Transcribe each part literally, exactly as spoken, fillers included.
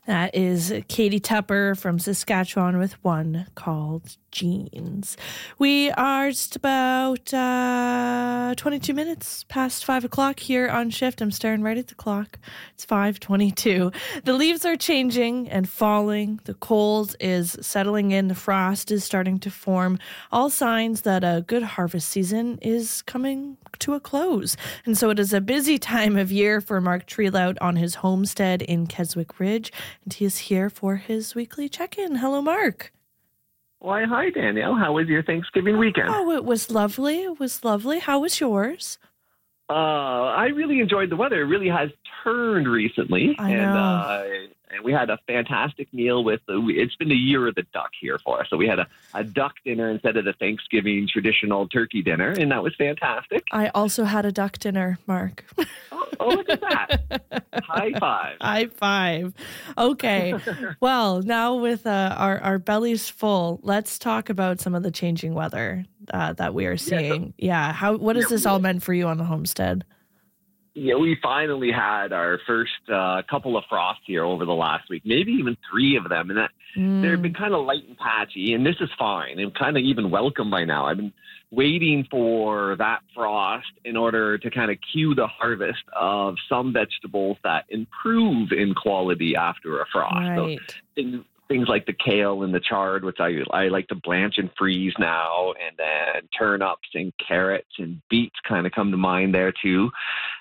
That is Katie Tupper from Saskatchewan with one called Jeans. We are just about uh, twenty-two minutes past five o'clock here on shift. I'm staring right at the clock. It's five twenty-two. The leaves are changing and falling. The cold is settling in. The frost is starting to form. All signs that a good harvest season is coming to a close. And so it is a busy time of year for Mark Treelout on his homestead in Keswick Ridge. And he is here for his weekly check-in. Hello, Mark. Why, hi, Danielle. How was your Thanksgiving weekend? Oh, it was lovely. It was lovely. How was yours? Uh, I really enjoyed the weather. It really has turned recently. I and, know. Uh, and we had a fantastic meal with, the, it's been the year of the duck here for us. So we had a, a duck dinner instead of the Thanksgiving traditional turkey dinner, and that was fantastic. I also had a duck dinner, Mark. Oh, oh look at that. High five. High five. Okay. Well, now with uh, our, our bellies full, let's talk about some of the changing weather uh, that we are seeing. Yeah. So, yeah. How? What has yeah, this all meant for you on the homestead? Yeah, we finally had our first uh, couple of frosts here over the last week, maybe even three of them. And that mm. they've been kind of light and patchy, and this is fine. I'm kind of even welcome by now. I've been waiting for that frost in order to kind of cue the harvest of some vegetables that improve in quality after a frost. Right. So things, things like the kale and the chard, which I, I like to blanch and freeze now, and then turnips and carrots and beets kind of come to mind there too.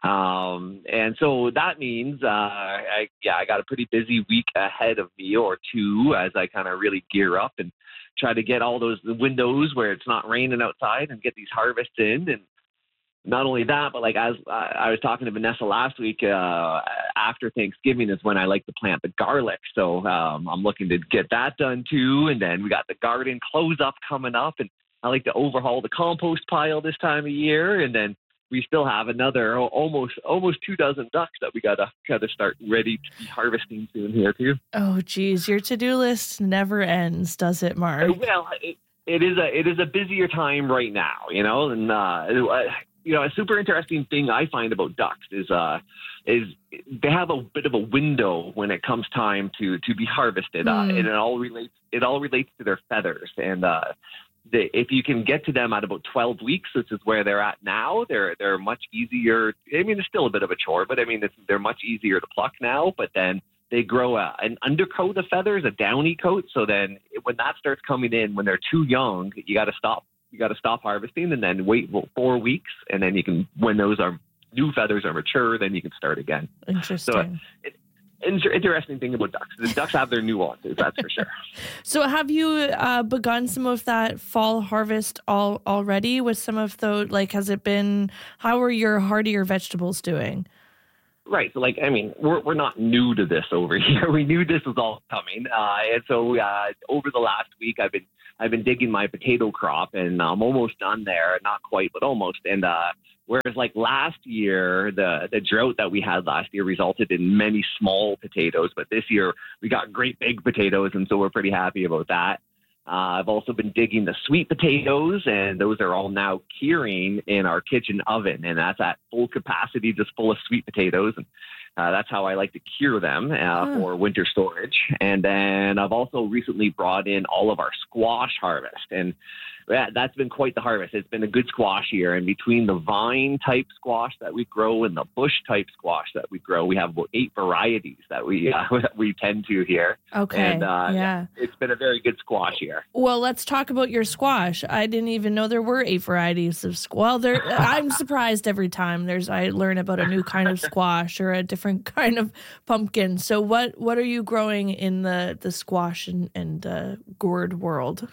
Um, and so that means, uh, I, yeah, I got a pretty busy week ahead of me or two as I kind of really gear up and try to get all those windows where it's not raining outside and get these harvests in. And not only that, but like as uh, I was talking to Vanessa last week, uh, after Thanksgiving is when I like to plant the garlic. So um, I'm looking to get that done too. And then we got the garden close up coming up, and I like to overhaul the compost pile this time of year. And then we still have another almost almost two dozen ducks that we gotta gotta start ready to be harvesting soon here too. Oh, geez, your to-do list never ends, does it, Mark? Well, it, it is a it is a busier time right now, you know, and uh, you know, a super interesting thing I find about ducks is uh is they have a bit of a window when it comes time to to be harvested, mm. uh, and it all relates it all relates to their feathers. And uh, the, if you can get to them at about twelve weeks, which is where they're at now, they're they're much easier. I mean, it's still a bit of a chore, but I mean, it's, they're much easier to pluck now. But then they grow a, an undercoat of feathers, a downy coat. So then when that starts coming in, when they're too young, you got to stop. You got to stop harvesting and then wait four weeks, and then you can, when those are new feathers are mature, then you can start again. Interesting. So it, it's an interesting thing about ducks. The ducks have their nuances, that's for sure. So have you uh, begun some of that fall harvest all already with some of those? Like, has it been? How are your hardier vegetables doing? Right. So, like, I mean, we're we're not new to this over here. We knew this was all coming, uh, and so uh, over the last week, I've been I've been digging my potato crop, and I'm almost done there. Not quite, but almost. And uh, whereas, like last year, the the drought that we had last year resulted in many small potatoes, but this year we got great big potatoes, and so we're pretty happy about that. Uh, I've also been digging the sweet potatoes, and those are all now curing in our kitchen oven, and that's at full capacity, just full of sweet potatoes. And uh, that's how I like to cure them uh, oh. for winter storage. And then I've also recently brought in all of our squash harvest, and yeah, that's been quite the harvest. It's been a good squash year, and between the vine type squash that we grow and the bush type squash that we grow, we have about eight varieties that we uh, that we tend to here. Okay, and uh, yeah, it's been a very good squash year. Well, let's talk about your squash. I didn't even know there were eight varieties of squash. Well, there, I'm surprised every time there's I learn about a new kind of squash or a different kind of pumpkin. So what what are you growing in the the squash and and uh, gourd world?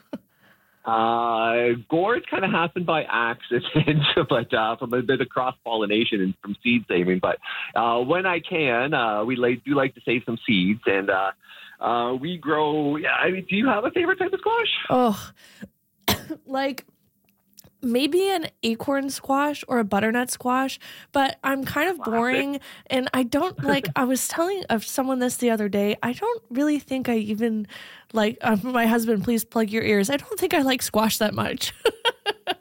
Uh, gourds kind of happened by accident, but uh, from a bit of cross-pollination and from seed saving. But uh, when I can, uh, we like, do like to save some seeds, and uh, uh, we grow. Yeah, I mean, do you have a favorite type of squash? Oh, like maybe an acorn squash or a butternut squash, but I'm kind of boring, and I don't like. I was telling of someone this the other day. I don't really think I even like. Uh, my husband, please plug your ears. I don't think I like squash that much.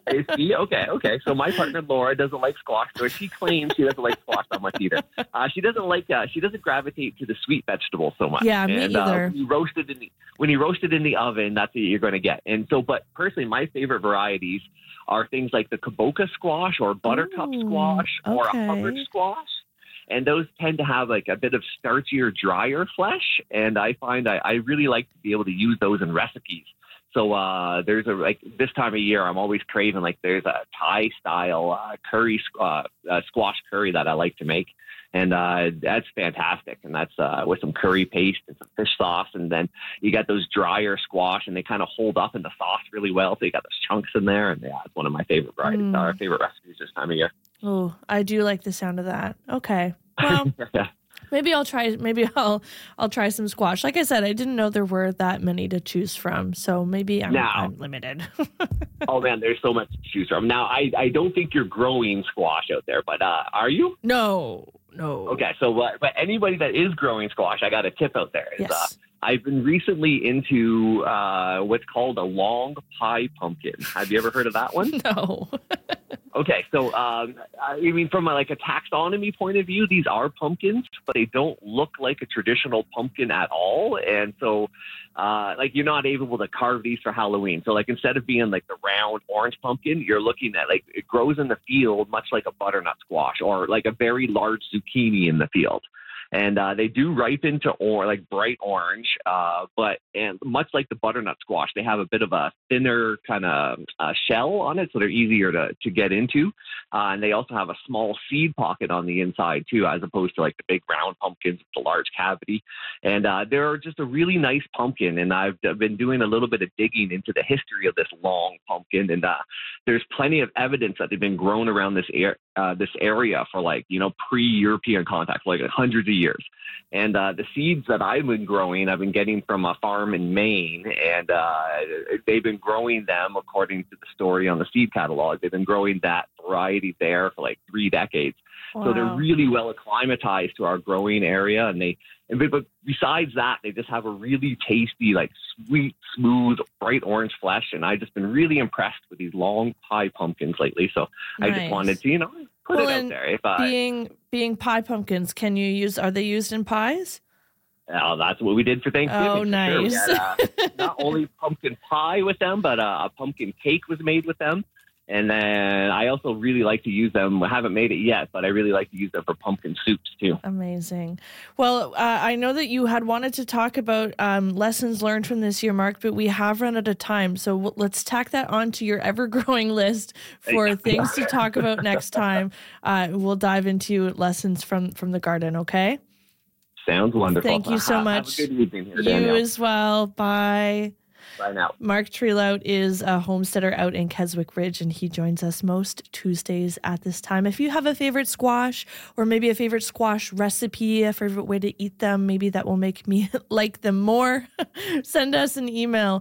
See, okay, okay. So my partner Laura doesn't like squash, or she claims she doesn't like squash that much either. Uh, she doesn't like. Uh, she doesn't gravitate to the sweet vegetable so much. Yeah, me and, either. Uh, when you roast it in the when you roast it in the oven, that's what you're going to get. And so, but personally, my favorite varieties are things like the kaboka squash or buttercup Ooh, squash or okay. a Hubbard squash. And those tend to have like a bit of starchier, drier flesh. And I find I, I really like to be able to use those in recipes. So uh, there's a like this time of year, I'm always craving like there's a Thai style uh, curry uh, uh, squash curry that I like to make, and uh, that's fantastic. And that's uh, with some curry paste and some fish sauce, and then you got those drier squash, and they kind of hold up in the sauce really well. So you got those chunks in there, and yeah, it's one of my favorite varieties, Mm. our favorite recipes this time of year. Oh, I do like the sound of that. Okay, well. Yeah. Maybe I'll try. Maybe I'll I'll try some squash. Like I said, I didn't know there were that many to choose from, so maybe I'm, Now- I'm limited. Oh man, there's so much to choose from. Now, I, I don't think you're growing squash out there, but uh, are you? no, no. Okay, so uh, but anybody that is growing squash, I got a tip out there. Is, Yes. uh, I've been recently into uh, what's called a long pie pumpkin. Have you ever heard of that one? No. Okay, so um, I mean, from a, like a taxonomy point of view, these are pumpkins, but they don't look like a traditional pumpkin at all. And so, uh, like, you're not able to carve these for Halloween. So, like, instead of being like the round orange pumpkin, you're looking at like it grows in the field, much like a butternut squash or like a very large zucchini in the field. And uh, they do ripen to or like bright orange, uh, but and much like the butternut squash, they have a bit of a thinner kind of uh, shell on it, so they're easier to, to get into. Uh, and they also have a small seed pocket on the inside too, as opposed to like the big round pumpkins with the large cavity. And uh, they're just a really nice pumpkin. And I've been doing a little bit of digging into the history of this long pumpkin, and uh, there's plenty of evidence that they've been grown around this air, uh, this area for like you know pre-European contact, like hundreds of years. years. And uh, the seeds that I've been growing, I've been getting from a farm in Maine, and uh, they've been growing them according to the story on the seed catalog. They've been growing that variety there for like three decades. Wow. So they're really well acclimatized to our growing area. And they, and, but besides that, they just have a really tasty, like sweet, smooth, bright orange flesh. And I've just been really impressed with these long pie pumpkins lately. So I Nice. just wanted to, you know, put Well, it out and there. If I, being being pie pumpkins, can you use? Are they used in pies? Oh, that's what we did for Thanksgiving. Oh, for nice. Sure. We had, uh, not only pumpkin pie with them, but uh, a pumpkin cake was made with them. And then I also really like to use them. I haven't made it yet, but I really like to use them for pumpkin soups too. Amazing. Well, uh, I know that you had wanted to talk about um, lessons learned from this year, Mark, but we have run out of time. So w- let's tack that onto your ever-growing list for things to talk about next time. Uh, we'll dive into lessons from, from the garden, okay? Sounds wonderful. Thank you so have, much. Have a good evening here, You Danielle. as well. Bye. Bye now. Mark Trelout is a homesteader out in Keswick Ridge, and he joins us most Tuesdays at this time. If you have a favorite squash or maybe a favorite squash recipe, a favorite way to eat them, maybe that will make me like them more, send us an email,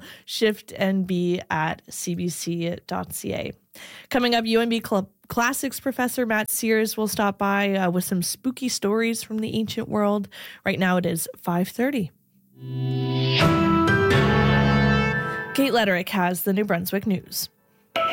shiftnb at c b c dot c a. Coming up, U N B Club Classics professor Matt Sears will stop by uh, with some spooky stories from the ancient world. Right now it is five thirty. Kate Lederick has the New Brunswick News. Good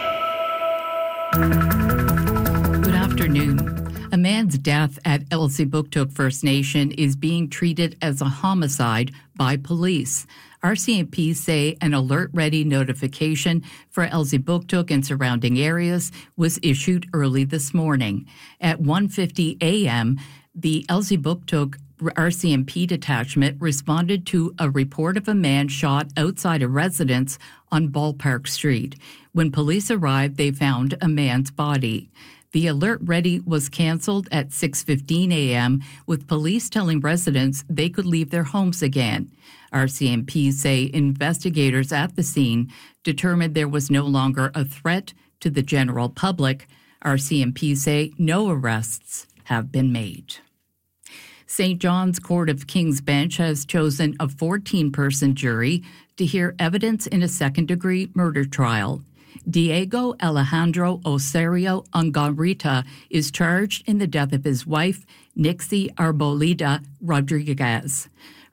afternoon. A man's death at Elsipogtog First Nation is being treated as a homicide by police. R C M P say an alert-ready notification for Elsipogtog and surrounding areas was issued early this morning. At one fifty a.m., the Elsipogtog R C M P detachment responded to a report of a man shot outside a residence on Ballpark Street. When police arrived, they found a man's body. The alert ready was canceled at six fifteen a.m., with police telling residents they could leave their homes again. R C M P say investigators at the scene determined there was no longer a threat to the general public. R C M P say no arrests have been made. Saint John's Court of King's Bench has chosen a fourteen-person jury to hear evidence in a second-degree murder trial. Diego Alejandro Osorio Angarita is charged in the death of his wife, Nixie Arboleda Rodriguez.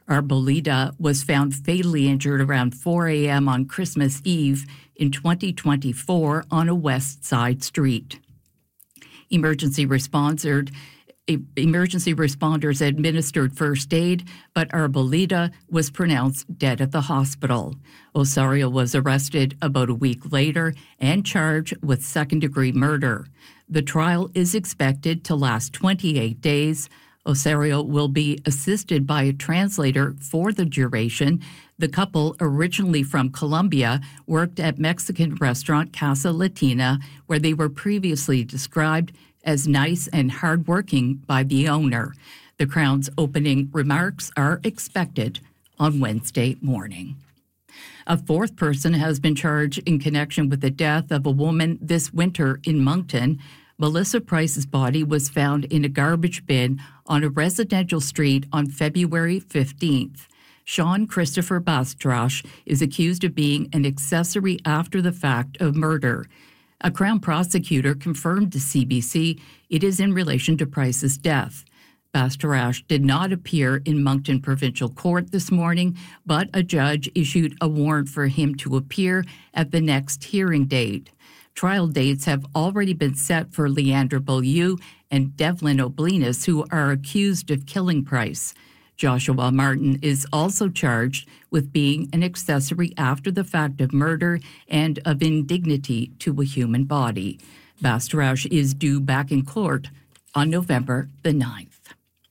Arboleda was found fatally injured around four a.m. on Christmas Eve in twenty twenty-four on a West Side street. Emergency responders, emergency responders administered first aid, but Arboleda was pronounced dead at the hospital. Osorio was arrested about a week later and charged with second-degree murder. The trial is expected to last twenty-eight days. Osorio will be assisted by a translator for the duration. The couple, originally from Colombia, worked at Mexican restaurant Casa Latina, where they were previously described as nice and hardworking by the owner. The Crown's opening remarks are expected on Wednesday morning. A fourth person has been charged in connection with the death of a woman this winter in Moncton. Melissa Price's body was found in a garbage bin on a residential street on February fifteenth. Sean Christopher Bastarache is accused of being an accessory after the fact of murder. A Crown prosecutor confirmed to C B C it is in relation to Price's death. Bastarache did not appear in Moncton Provincial Court this morning, but a judge issued a warrant for him to appear at the next hearing date. Trial dates have already been set for Leandra Beaulieu and Devlin Oblinus, who are accused of killing Price. Joshua Martin is also charged with being an accessory after the fact of murder and of indignity to a human body. Bastarache is due back in court on November the ninth.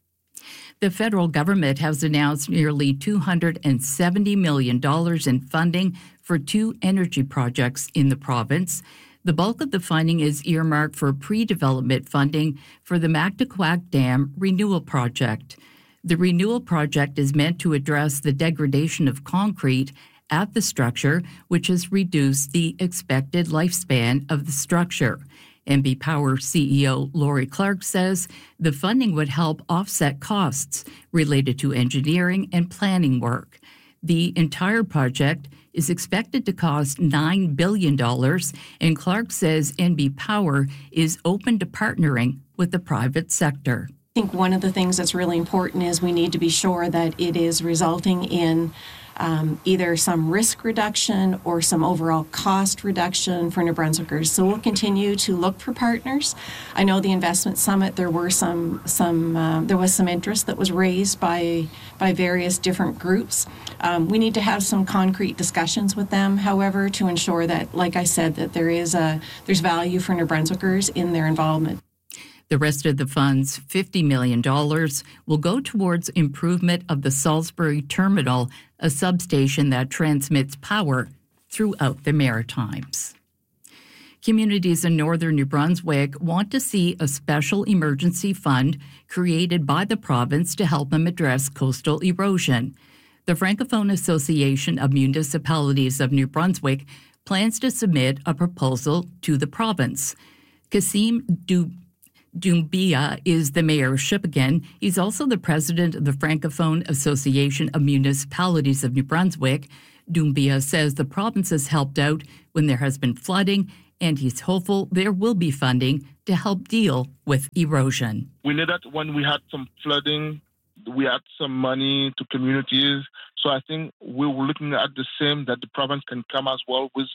The federal government has announced nearly two hundred seventy million dollars in funding for two energy projects in the province. The bulk of the funding is earmarked for pre-development funding for the Mactaquac Dam Renewal Project. The renewal project is meant to address the degradation of concrete at the structure, which has reduced the expected lifespan of the structure. N B Power C E O Lori Clark says the funding would help offset costs related to engineering and planning work. The entire project is expected to cost nine billion dollars, and Clark says N B Power is open to partnering with the private sector. I think one of the things that's really important is we need to be sure that it is resulting in um, either some risk reduction or some overall cost reduction for New Brunswickers. So we'll continue to look for partners. I know the Investment Summit, there were some some uh, there was some interest that was raised by by various different groups. Um, we need to have some concrete discussions with them, however, to ensure that, like I said, that there is a there's value for New Brunswickers in their involvement. The rest of the funds, fifty million dollars, will go towards improvement of the Salisbury Terminal, a substation that transmits power throughout the Maritimes. Communities in northern New Brunswick want to see a special emergency fund created by the province to help them address coastal erosion. The Francophone Association of Municipalities of New Brunswick plans to submit a proposal to the province. Kasim Du Doumbia is the mayor of Shippagan. He's also the president of the Francophone Association of Municipalities of New Brunswick. Doumbia says the province has helped out when there has been flooding, and he's hopeful there will be funding to help deal with erosion. We know that when we had some flooding, we had some money to communities. So I think we were looking at the same, that the province can come as well with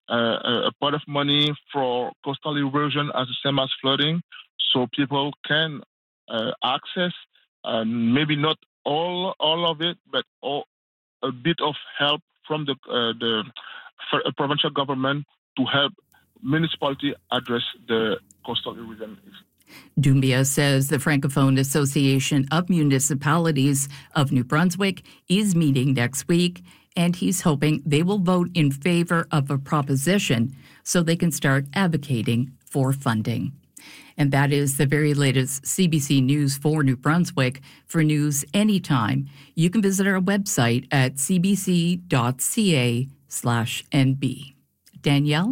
uh, a pot of money for coastal erosion as the same as flooding. So people can uh, access, uh, maybe not all all of it, but all, a bit of help from the uh, the f- provincial government to help municipality address the coastal erosion. Doumbia says the Francophone Association of Municipalities of New Brunswick is meeting next week, and he's hoping they will vote in favor of a proposition so they can start advocating for funding. And that is the very latest C B C News for New Brunswick. For news anytime, you can visit our website at cbc.ca slash nb. Danielle?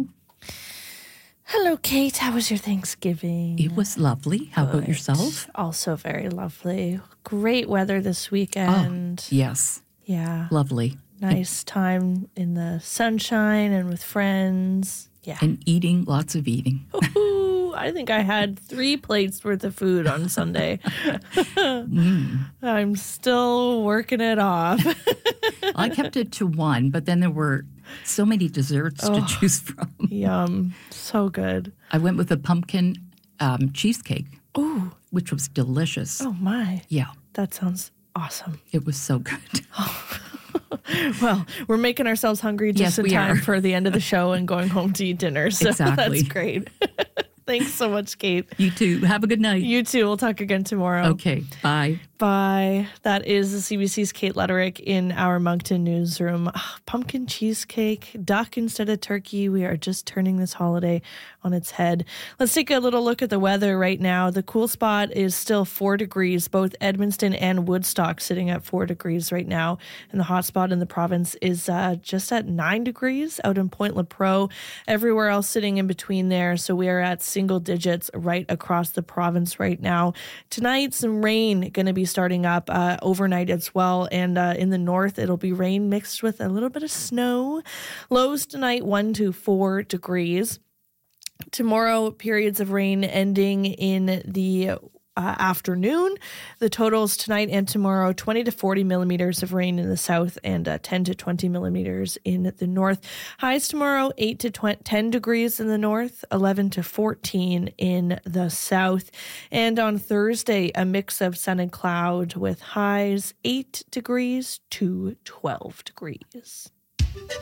Hello, Kate. How was your Thanksgiving? It was lovely. How Good. about yourself? Also very lovely. Great weather this weekend. Oh, yes. Yeah. Lovely. Nice time in the sunshine and with friends. Yeah. And eating, lots of eating. Ooh, I think I had three plates worth of food on Sunday. mm. I'm still working it off. I kept it to one, but then there were so many desserts oh, to choose from. Yum. So good. I went with a pumpkin um, cheesecake, Ooh. which was delicious. Oh, my. Yeah. That sounds awesome. It was so good. Well, we're making ourselves hungry just yes, in time are. for the end of the show and going home to eat dinner. So exactly. That's great. Thanks so much, Kate. You too. Have a good night. You too. We'll talk again tomorrow. Okay. Bye. Bye. That is the C B C's Kate Letterick in our Moncton newsroom. Oh, pumpkin cheesecake, duck instead of turkey. We are just turning this holiday on its head. Let's take a little look at the weather right now. The cool spot is still four degrees, both Edmundston and Woodstock sitting at four degrees right now. And the hot spot in the province is uh, just at nine degrees out in Point Lepreau. Everywhere else sitting in between there. So we are at single digits right across the province right now. Tonight, some rain going to be starting up uh, overnight as well. And uh, in the north, it'll be rain mixed with a little bit of snow. Lows tonight, one to four degrees. Tomorrow, periods of rain ending in the uh, afternoon. The totals tonight and tomorrow, twenty to forty millimeters of rain in the south and uh, ten to twenty millimeters in the north. Highs tomorrow, eight to ten degrees in the north, eleven to fourteen in the south. And on Thursday, a mix of sun and cloud with highs eight degrees to twelve degrees.